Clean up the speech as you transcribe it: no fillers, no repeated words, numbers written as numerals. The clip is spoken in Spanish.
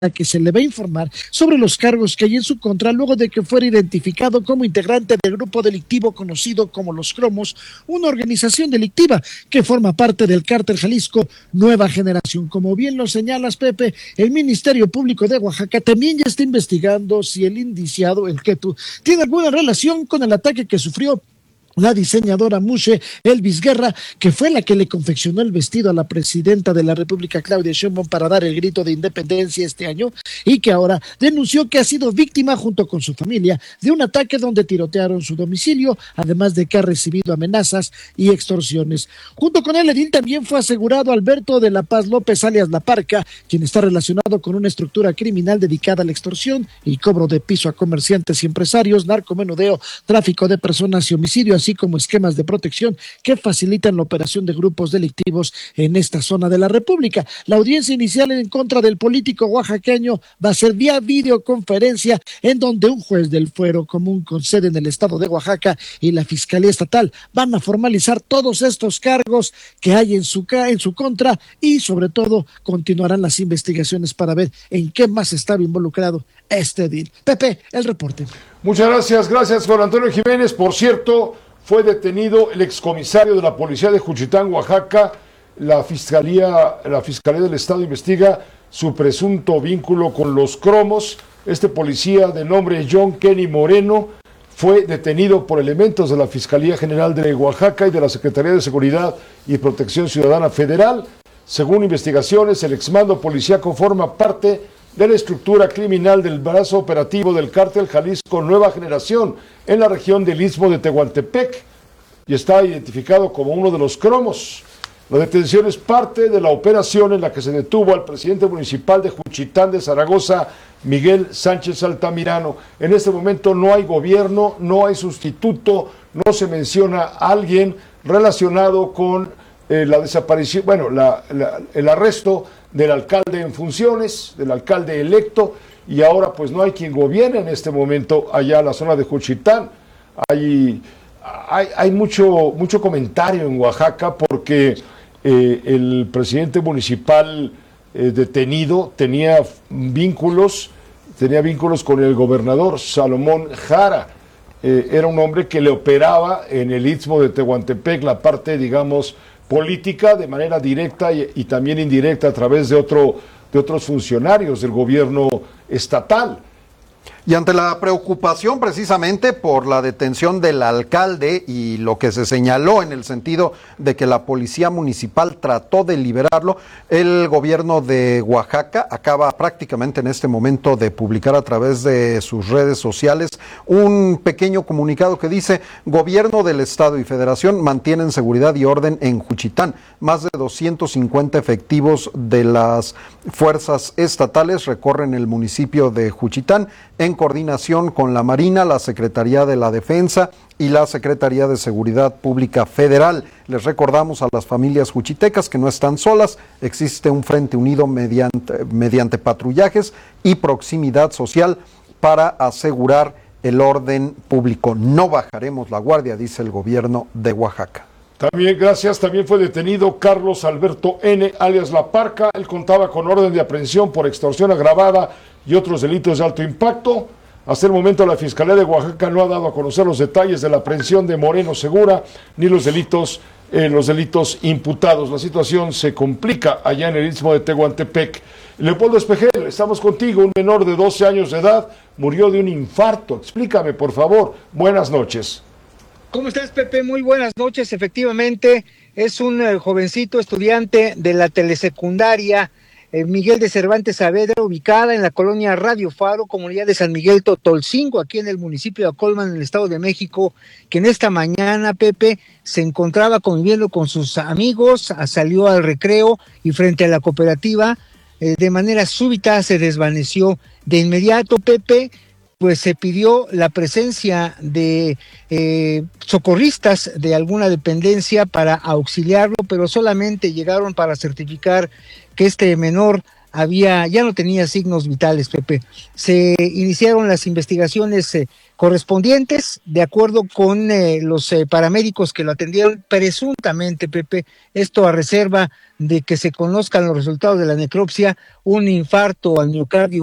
que se le va a informar sobre los cargos que hay en su contra luego de que fuera identificado como integrante del grupo delictivo conocido como Los Cromos, una organización delictiva que forma parte del cártel Jalisco Nueva Generación. Como bien lo señalas, Pepe, el Ministerio Público de Oaxaca también ya está investigando si el indiciado, el Ketu, tiene alguna relación con el ataque que sufrió la diseñadora Mushe Elvis Guerra, que fue la que le confeccionó el vestido a la presidenta de la República, Claudia Sheinbaum, para dar el grito de independencia este año, y que ahora denunció que ha sido víctima junto con su familia de un ataque donde tirotearon su domicilio, además de que ha recibido amenazas y extorsiones. Junto con el edil también fue asegurado Alberto de la Paz López, alias La Parca, quien está relacionado con una estructura criminal dedicada a la extorsión y cobro de piso a comerciantes y empresarios, narcomenudeo, tráfico de personas y homicidio, así como esquemas de protección que facilitan la operación de grupos delictivos en esta zona de la República. La audiencia inicial en contra del político oaxaqueño va a ser vía videoconferencia, en donde un juez del fuero común con sede en el estado de Oaxaca y la Fiscalía Estatal van a formalizar todos estos cargos que hay en su contra, y sobre todo continuarán las investigaciones para ver en qué más estaba involucrado este edil. Pepe, el reporte. Muchas gracias Juan Antonio Jiménez. Por cierto, fue detenido el excomisario de la policía de Juchitán, Oaxaca. La Fiscalía del Estado investiga su presunto vínculo con Los Cromos. Este policía de nombre John Kenny Moreno fue detenido por elementos de la Fiscalía General de Oaxaca y de la Secretaría de Seguridad y Protección Ciudadana Federal. Según investigaciones, el exmando policíaco forma parte de la estructura criminal del brazo operativo del cártel Jalisco Nueva Generación en la región del Istmo de Tehuantepec y está identificado como uno de los cromos. La detención es parte de la operación en la que se detuvo al presidente municipal de Juchitán de Zaragoza, Miguel Sánchez Altamirano. En este momento no hay gobierno, no hay sustituto, no se menciona a alguien relacionado con la desaparición, el arresto del alcalde en funciones, del alcalde electo, y ahora pues no hay quien gobierne en este momento allá en la zona de Juchitán. Hay mucho comentario en Oaxaca porque el presidente municipal detenido tenía vínculos con el gobernador Salomón Jara. Era un hombre que le operaba en el Istmo de Tehuantepec la parte, digamos, política de manera directa y también indirecta a través de otros funcionarios del gobierno estatal. Y ante la preocupación precisamente por la detención del alcalde y lo que se señaló en el sentido de que la policía municipal trató de liberarlo, el gobierno de Oaxaca acaba prácticamente en este momento de publicar a través de sus redes sociales un pequeño comunicado que dice: Gobierno del Estado y Federación mantienen seguridad y orden en Juchitán. Más de 250 efectivos de las fuerzas estatales recorren el municipio de Juchitán en coordinación con la Marina, la Secretaría de la Defensa y la Secretaría de Seguridad Pública Federal. Les recordamos a las familias juchitecas que no están solas, existe un frente unido mediante patrullajes y proximidad social para asegurar el orden público. No bajaremos la guardia, dice el gobierno de Oaxaca. También fue detenido Carlos Alberto N., alias La Parca. Él contaba con orden de aprehensión por extorsión agravada y otros delitos de alto impacto. Hasta el momento la Fiscalía de Oaxaca no ha dado a conocer los detalles de la aprehensión de Moreno Segura ni los delitos imputados. La situación se complica allá en el Istmo de Tehuantepec. Leopoldo Espejel, estamos contigo. Un menor de 12 años de edad murió de un infarto. Explícame, por favor. Buenas noches. ¿Cómo estás, Pepe? Muy buenas noches. Efectivamente, es un jovencito estudiante de la telesecundaria Miguel de Cervantes Saavedra, ubicada en la colonia Radio Faro, comunidad de San Miguel Totolcingo, aquí en el municipio de Acolman, en el Estado de México, que en esta mañana, Pepe, se encontraba conviviendo con sus amigos, salió al recreo y frente a la cooperativa, de manera súbita se desvaneció. De inmediato, Pepe, pues se pidió la presencia de socorristas de alguna dependencia para auxiliarlo, pero solamente llegaron para certificar que este menor ya no tenía signos vitales, Pepe. Se iniciaron las investigaciones correspondientes, de acuerdo con los paramédicos que lo atendieron presuntamente, Pepe, esto a reserva de que se conozcan los resultados de la necropsia, un infarto al miocardio